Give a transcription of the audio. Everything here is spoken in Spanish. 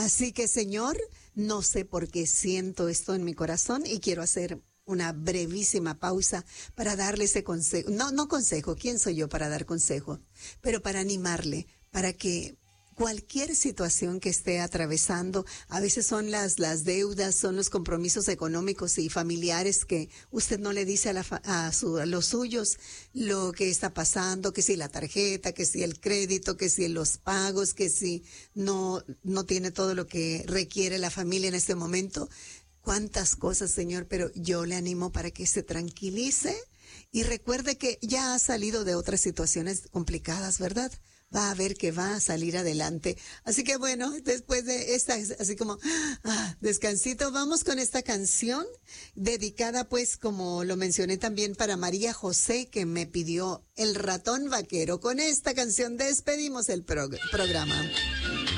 Así que, Señor, no sé por qué siento esto en mi corazón y quiero hacer una brevísima pausa para darle ese consejo. No, no consejo, ¿quién soy yo para dar consejo? Pero para animarle, para que cualquier situación que esté atravesando, a veces son las deudas, son los compromisos económicos y familiares que usted no le dice a los suyos lo que está pasando, que si la tarjeta, que si el crédito, que si los pagos, que si no tiene todo lo que requiere la familia en este momento. Cuántas cosas, Señor, pero yo le animo para que se tranquilice y recuerde que ya ha salido de otras situaciones complicadas, ¿verdad? Va a ver que va a salir adelante. Así que bueno, después de esta, así como, descansito, vamos con esta canción dedicada, pues, como lo mencioné también, para María José, que me pidió El Ratón Vaquero. Con esta canción despedimos el programa.